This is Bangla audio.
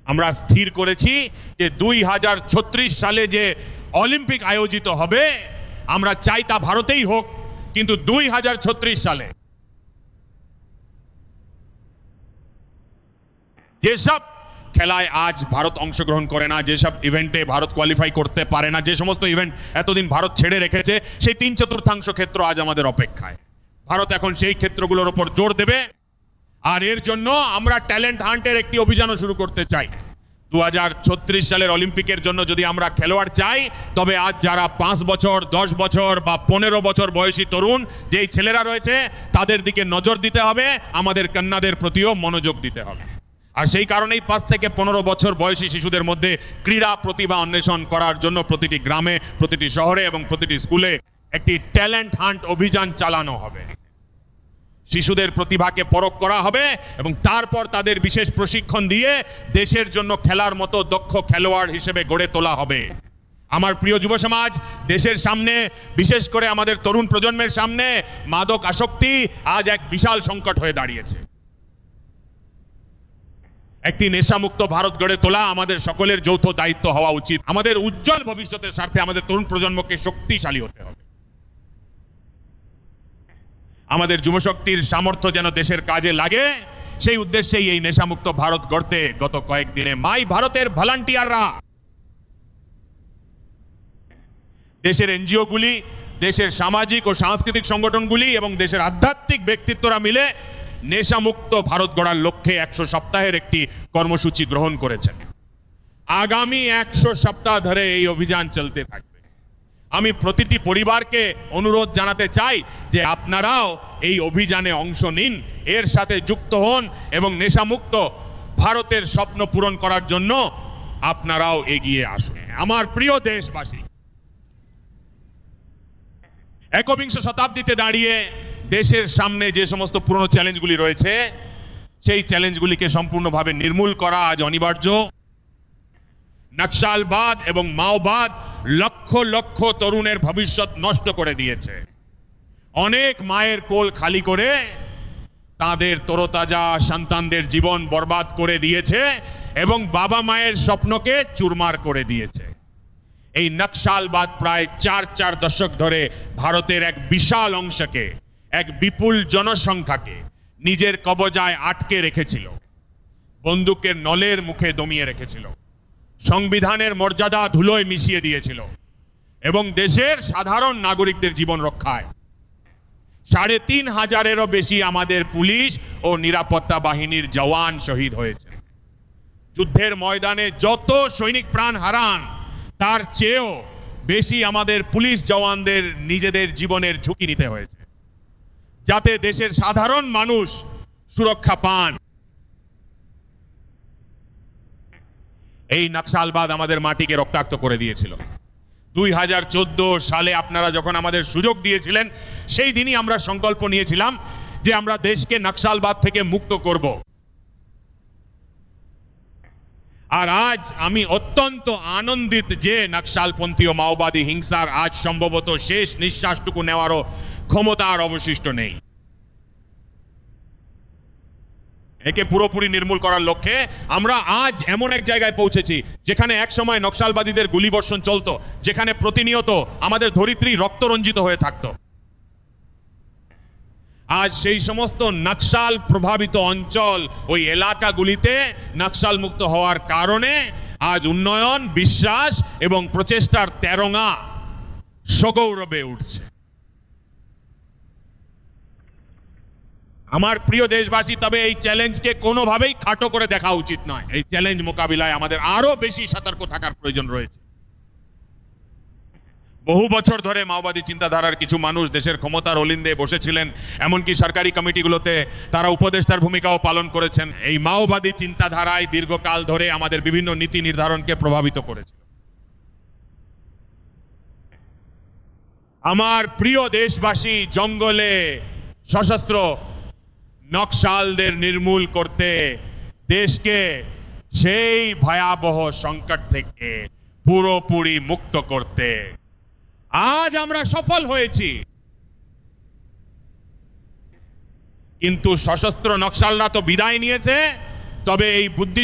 আমরা স্থির করেছি যে 2036 সালে যে অলিম্পিক আয়োজিত হবে আমরা চাই তা ভারতেই হোক, কিন্তু 2036 সালে যেসব খেলায় আজ ভারত অংশগ্রহণ করে না, যেসব ইভেন্টে ভারত কোয়ালিফাই করতে পারে না, যে সমস্ত ইভেন্ট এতদিন ভারত ছেড়ে রেখেছে, সেই 3/4 ক্ষেত্র আজ আমাদের অপেক্ষায়। ভারত এখন সেই ক্ষেত্রগুলোর উপর জোর দেবে, আর এর জন্য আমরা ট্যালেন্ট হান্টের একটি অভিযানও শুরু করতে চাই। 2036 সালের অলিম্পিকের জন্য যদি আমরা খেলোয়াড় চাই, তবে আজ যারা 5 বছর 10 বছর বা 15 বছর বয়সী তরুণ যেই ছেলেরা রয়েছে তাদের দিকে নজর দিতে হবে, আমাদের কন্যাদের প্রতিও মনোযোগ দিতে হবে। আর সেই কারণেই 5 থেকে 15 বছর বয়সী শিশুদের মধ্যে ক্রীড়া প্রতিভা অন্বেষণ করার জন্য প্রতিটি গ্রামে, প্রতিটি শহরে এবং প্রতিটি স্কুলে একটি ট্যালেন্ট হান্ট অভিযান চালানো হবে। শিশুদের প্রতিভাকে পরখ করা হবে এবং তারপর তাদের বিশেষ প্রশিক্ষণ দিয়ে দেশের জন্য খেলার মতো দক্ষ খেলোয়াড় হিসেবে গড়ে তোলা হবে। আমার প্রিয় যুব সমাজ, দেশের সামনে, বিশেষ করে আমাদের তরুণ প্রজন্মের সামনে মাদক আসক্তি আজ এক বিশাল সংকট হয়ে দাঁড়িয়েছে। একটি নেশামুক্ত ভারত গড়ে তোলা আমাদের সকলের যৌথ দায়িত্ব হওয়া উচিত। আমাদের উজ্জ্বল ভবিষ্যতের স্বার্থে আমাদের তরুণ প্রজন্মকে শক্তিশালী হতে হবে। আমাদের যুবশক্তির সামর্থ্য যেন দেশের কাজে লাগে, সেই উদ্দেশ্যেই এই নেশামুক্ত ভারত গড়তে গত কয়েকদিনে মাই ভারতের ভলান্টিয়াররা দেশের এনজিওগুলি, দেশের সামাজিক ও সাংস্কৃতিক সংগঠনগুলি এবং দেশের আধ্যাত্মিক ব্যক্তিত্বরা মিলে নেশামুক্ত ভারত গড়ার লক্ষ্যে 100 সপ্তাহের একটি কর্মসূচি গ্রহণ করেছেন। আগামী 100 সপ্তাহ ধরে এই অভিযান চলতে থাকবে। আমি প্রতিটি পরিবারকে অনুরোধ জানাতে চাই যে আপনারাও এই অভিযানে অংশ নিন, এর সাথে যুক্ত হন এবং নেশামুক্ত ভারতের স্বপ্ন পূরণ করার জন্য আপনারাও এগিয়ে আসুন। আমার প্রিয় দেশবাসী, একবিংশ শতাব্দীতে দাঁড়িয়ে দেশের সামনে যে সমস্ত পুরনো চ্যালেঞ্জগুলি রয়েছে, সেই চ্যালেঞ্জগুলিকে সম্পূর্ণভাবে নির্মূল করা আজ অনিবার্য। নকশালবাদ এবং মাওবাদ লক্ষ লক্ষ তরুণের ভবিষ্যৎ নষ্ট করে দিয়েছে। অনেক মায়ের কোল খালি করে তাদের তরতাজা সন্তানদের জীবন বরবাদ করে দিয়েছে এবং বাবা মায়ের স্বপ্নকে চুরমার করে দিয়েছে। এই নকশালবাদ প্রায় 4 দশক ধরে ভারতের এক বিশাল অংশকে, এক বিপুল জনসংখ্যাকে নিজের কবজায় আটকে রেখেছিল, বন্দুকের নলের মুখে দমিয়ে রেখেছিল, সংবিধানের মর্যাদা ধুলোয় মিশিয়ে দিয়েছিল এবং দেশের সাধারণ নাগরিকদের জীবন রক্ষায় 3500-এরও বেশি আমাদের পুলিশ ও নিরাপত্তা বাহিনীর জওয়ান শহীদ হয়েছে। যুদ্ধের ময়দানে যত সৈনিক প্রাণ হারান, তার চেয়েও বেশি আমাদের পুলিশ জওয়ানদের নিজেদের জীবনের ঝুঁকি নিতে হয়েছে, যাতে দেশের সাধারণ মানুষ সুরক্ষা পান। এই নকশালবাদ আমাদের মাটিকে রক্তাক্ত করে দিয়েছিল। 2014 সালে আপনারা যখন আমাদের সুযোগ দিয়েছিলেন, সেই দিনই আমরা সংকল্প নিয়েছিলাম যে আমরা দেশকে নকশালবাদ থেকে মুক্ত করব। আর আজ আমি অত্যন্ত আনন্দিত যে নকশালপন্থী ও মাওবাদী হিংসার আজ সম্ভবত শেষ নিঃশ্বাসটুকু নেওয়ারও ক্ষমতা আর অবশিষ্ট নেই। একে পুরোপুরি নির্মূল করার লক্ষ্যে আমরা আজ এমন এক জায়গায় পৌঁছেছি যেখানে এক সময় নকশালবাদীদের গুলিবর্ষণ চলতো, যেখানে প্রতিনিয়ত আমাদের ধরিত্রী রক্তরঞ্জিত হয়ে থাকতো। আজ সেই সমস্ত নকশাল প্রভাবিত অঞ্চল, ওই এলাকাগুলিতে নকশাল মুক্ত হওয়ার কারণে আজ উন্নয়ন, বিশ্বাস এবং প্রচেষ্টার তেরঙা সগৌরবে উঠছে। আমার প্রিয় দেশবাসী, তবে এই চ্যালেঞ্জকে কোনোভাবেই খাটো করে দেখা উচিত নয়। এই চ্যালেঞ্জ মোকাবিলায় আমাদের আরো বেশি সতর্ক থাকার প্রয়োজন রয়েছে। বহু বছর ধরে মাওবাদী চিন্তাধারার কিছু মানুষ দেশের ক্ষমতার অলিন্দে বসেছিলেন, এমনকি সরকারি কমিটিগুলোতে তারা উপদেষ্টার ভূমিকাও পালন করেছেন। এই মাওবাদী চিন্তাধারায় দীর্ঘকাল ধরে আমাদের বিভিন্ন নীতি নির্ধারণকে প্রভাবিত করেছে। আমার প্রিয় দেশবাসী, জঙ্গলে সশস্ত্র নকশালদের নির্মূল করতে, দেশকে সেই ভয়াবহ সংকট থেকে পুরোপুরি মুক্ত করতে আজ আমরা সফল হয়েছি। কিন্তু সশস্ত্র নকশালরা তো বিদায় নিয়েছে, তবে এই বুদ্ধি